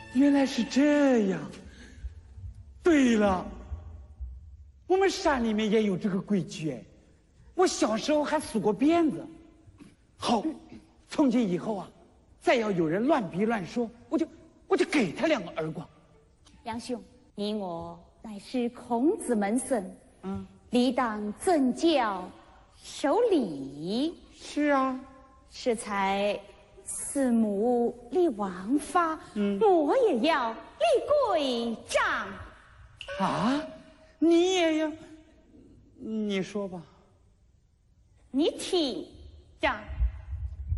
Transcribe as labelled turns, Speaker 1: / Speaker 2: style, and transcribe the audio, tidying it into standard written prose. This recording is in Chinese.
Speaker 1: 原来是这样。对了，我们山里面也有这个规矩哎，我小时候还数过鞭子。好，从今以后啊，再要有人乱逼乱说，我就给他2个耳光。
Speaker 2: 杨兄，你我乃是孔子门生，理当尊教守礼。
Speaker 1: 是啊，
Speaker 2: 适才四母立王法，我也要立规章。
Speaker 1: 啊，你也要？你说吧。
Speaker 2: 你听着。